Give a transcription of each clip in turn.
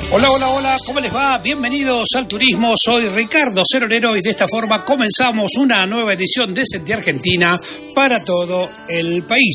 Hola, hola, hola, ¿cómo les va? Bienvenidos al turismo, soy Ricardo Ceronero y de esta forma comenzamos una nueva edición de Sentí Argentina para todo el país.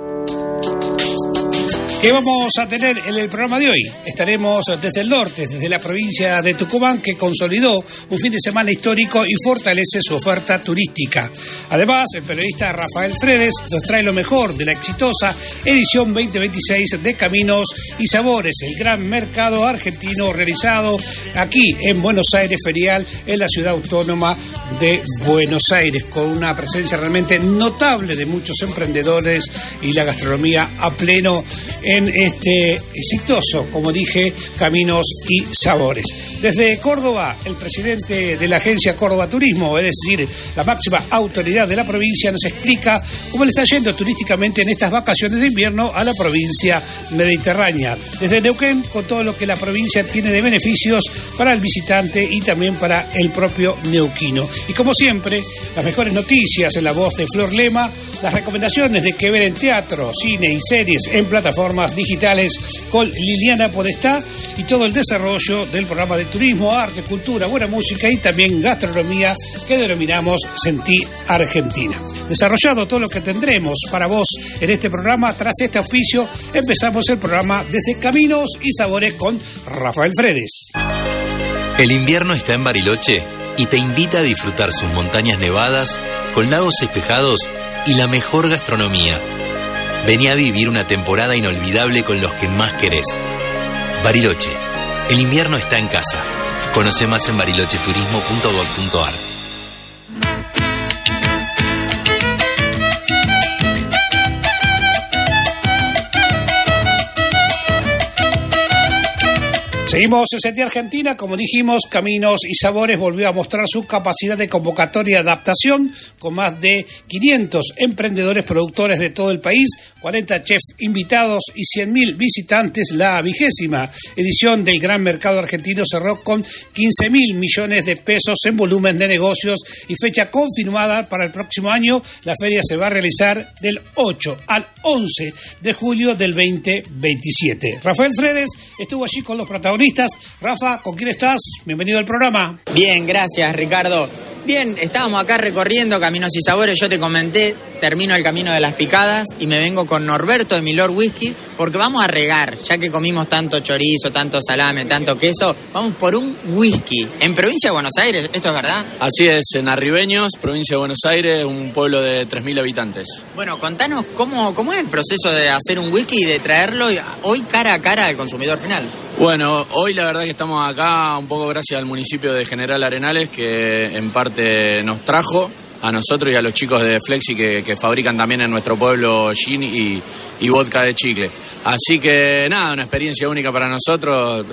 ¿Qué vamos a tener en el programa de hoy? Estaremos desde el norte, desde la provincia de Tucumán, que consolidó un fin de semana histórico y fortalece su oferta turística. Además, el periodista Rafael Fredes nos trae lo mejor de la exitosa edición 2026 de Caminos y Sabores, el gran mercado argentino realizado aquí en Buenos Aires Ferial, en la ciudad autónoma de Buenos Aires, con una presencia realmente notable de muchos emprendedores y la gastronomía a pleno en este exitoso, como dije, Caminos y Sabores. Desde Córdoba, el presidente de la agencia Córdoba Turismo, es decir, la máxima autoridad de la provincia, nos explica cómo le está yendo turísticamente en estas vacaciones de invierno a la provincia mediterránea. Desde Neuquén, con todo lo que la provincia tiene de beneficios para el visitante y también para el propio neuquino. Y como siempre, las mejores noticias en la voz de Flor Lema, las recomendaciones de qué ver en teatro, cine y series en plataformas digitales con Liliana Podestá y todo el desarrollo del programa de turismo, arte, cultura, buena música y también gastronomía que denominamos Sentí Argentina. Desarrollado todo lo que tendremos para vos en este programa, tras este auspicio empezamos el programa desde Caminos y Sabores con Rafael Fredes. El invierno está en Bariloche y te invita a disfrutar sus montañas nevadas con lagos espejados y la mejor gastronomía. Vení a vivir una temporada inolvidable con los que más querés. Bariloche, el invierno está en casa. Conoce más en barilocheturismo.gov.ar. Seguimos en Sentí Argentina, como dijimos, Caminos y Sabores volvió a mostrar su capacidad de convocatoria y adaptación con más de 500 emprendedores productores de todo el país, 40 chefs invitados y 100.000 visitantes. La 20ª edición del Gran Mercado Argentino cerró con 15.000 millones de pesos en volumen de negocios y fecha confirmada para el próximo año. La feria se va a realizar del 8 al 11 de julio del 2027. Rafael Fredes estuvo allí con los protagonistas. Rafa, ¿con quién estás? Bienvenido al programa. Bien, gracias, Ricardo. Bien, estábamos acá recorriendo Caminos y Sabores, yo te comenté, termino el Camino de las Picadas y me vengo con Norberto de Milord Whisky porque vamos a regar, ya que comimos tanto chorizo, tanto salame, tanto queso, vamos por un whisky. En provincia de Buenos Aires, ¿esto es verdad? Así es, en Arribeños, provincia de Buenos Aires, un pueblo de 3.000 habitantes. Bueno, contanos cómo es el proceso de hacer un whisky y de traerlo hoy cara a cara al consumidor final. Bueno, hoy la verdad que estamos acá un poco gracias al municipio de General Arenales, que en parte nos trajo a nosotros y a los chicos de Flexi que fabrican también en nuestro pueblo gin y vodka de chicle. Así que nada, una experiencia única para nosotros,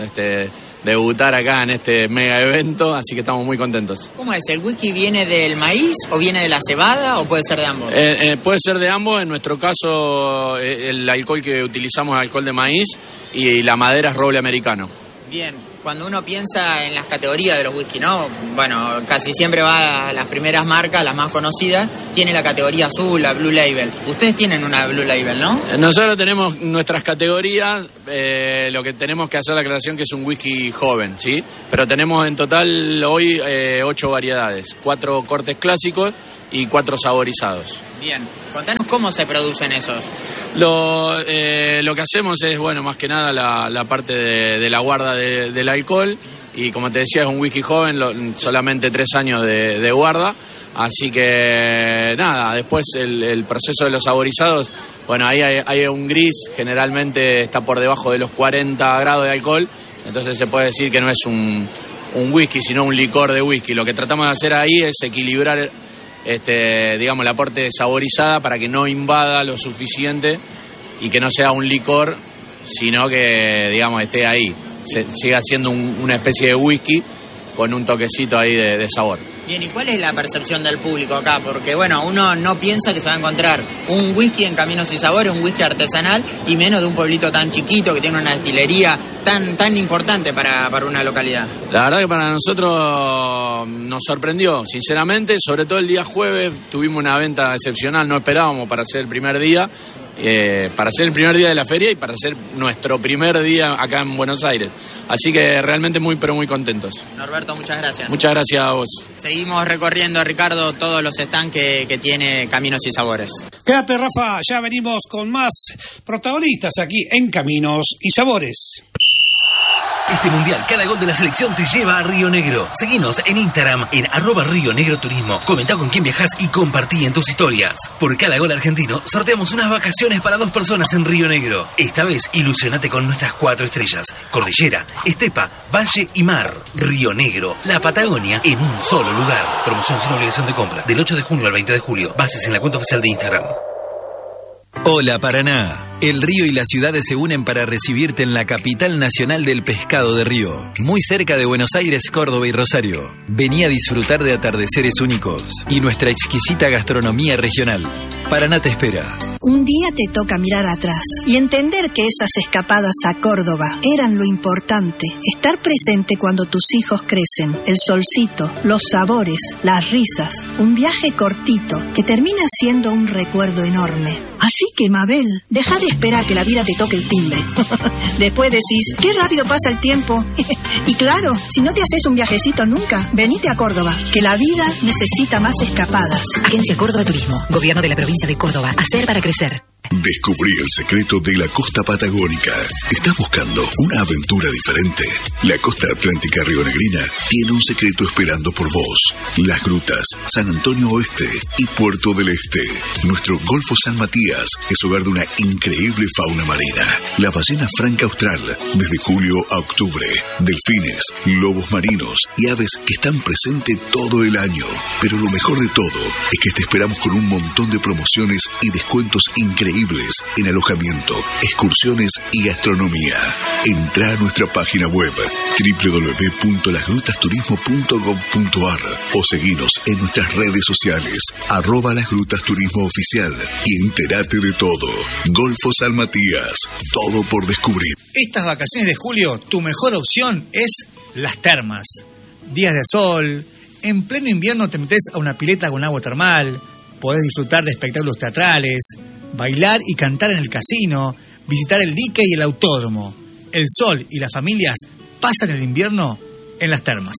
debutar acá en este mega evento, así que estamos muy contentos. ¿Cómo es? ¿El whisky viene del maíz o viene de la cebada o puede ser de ambos? Puede ser de ambos, en nuestro caso el alcohol que utilizamos es alcohol de maíz y la madera es roble americano. Bien, cuando uno piensa en las categorías de los whisky, ¿no? Bueno, casi siempre va a las primeras marcas, las más conocidas, tiene la categoría azul, la Blue Label. Ustedes tienen una Blue Label, ¿no? Nosotros tenemos nuestras categorías, lo que tenemos que hacer la aclaración que es un whisky joven, ¿sí? Pero tenemos en total hoy 8 variedades, 4 cortes clásicos y 4 saborizados. Bien, contanos cómo se producen esos. Lo que hacemos es, bueno, más que nada la parte de la guarda del alcohol y como te decía es un whisky joven, solamente 3 años de guarda, así que nada, después el proceso de los saborizados, bueno, ahí hay un gris, generalmente está por debajo de los 40 grados de alcohol, entonces se puede decir que no es un whisky, sino un licor de whisky. Lo que tratamos de hacer ahí es equilibrar digamos, la parte saborizada para que no invada lo suficiente y que no sea un licor, sino que, digamos, esté ahí, siga siendo una especie de whisky con un toquecito ahí de sabor. Bien, ¿y cuál es la percepción del público acá? Porque, bueno, uno no piensa que se va a encontrar un whisky en Caminos y Sabores, un whisky artesanal, y menos de un pueblito tan chiquito que tiene una destilería tan importante para una localidad. La verdad que para nosotros nos sorprendió, sinceramente, sobre todo el día jueves tuvimos una venta excepcional, no esperábamos para ser el primer día, para ser el primer día de la feria y para ser nuestro primer día acá en Buenos Aires. Así que realmente muy, pero muy contentos. Norberto, muchas gracias. Muchas gracias a vos. Seguimos recorriendo, Ricardo, todos los stands que tiene Caminos y Sabores. Quédate, Rafa, ya venimos con más protagonistas aquí en Caminos y Sabores. Este mundial, cada gol de la selección te lleva a Río Negro. Seguinos en Instagram en @RioNegroTurismo. Comentá con quién viajás y compartí en tus historias. Por cada gol argentino, sorteamos unas vacaciones para 2 personas en Río Negro. Esta vez, ilusionate con nuestras 4 estrellas: cordillera, estepa, valle y mar. Río Negro, la Patagonia en un solo lugar. Promoción sin obligación de compra, del 8 de junio al 20 de julio. Bases en la cuenta oficial de Instagram. Hola Paraná, el río y las ciudades se unen para recibirte en la capital nacional del pescado de Río, muy cerca de Buenos Aires, Córdoba y Rosario. Vení a disfrutar de atardeceres únicos y nuestra exquisita gastronomía regional. Paraná te espera. Un día te toca mirar atrás y entender que esas escapadas a Córdoba eran lo importante. Estar presente cuando tus hijos crecen, el solcito, los sabores, las risas, un viaje cortito que termina siendo un recuerdo enorme. Así que, Mabel, deja de esperar que la vida te toque el timbre. Después decís, qué rápido pasa el tiempo. Y claro, si no te haces un viajecito nunca, venite a Córdoba, que la vida necesita más escapadas. Agencia Córdoba Turismo, Gobierno de la Provincia de Córdoba. Hacer para crecer. Descubrí el secreto de la costa patagónica. ¿Estás buscando una aventura diferente? La costa atlántica rionegrina tiene un secreto esperando por vos. Las Grutas, San Antonio Oeste y Puerto del Este. Nuestro Golfo San Matías es hogar de una increíble fauna marina. La ballena franca austral, desde julio a octubre. Delfines, lobos marinos y aves que están presentes todo el año. Pero lo mejor de todo es que te esperamos con un montón de promociones y descuentos increíbles en alojamiento, excursiones y gastronomía. Entrá a nuestra página web www.lasgrutasturismo.gov.ar o seguinos en nuestras redes sociales @lasgrutasturismo oficial y entérate de todo. Golfo San Matías, todo por descubrir. Estas vacaciones de julio, tu mejor opción es las termas. Días de sol, en pleno invierno te metes a una pileta con agua termal, podés disfrutar de espectáculos teatrales, bailar y cantar en el casino, visitar el dique y el autódromo. El sol y las familias pasan el invierno en las termas.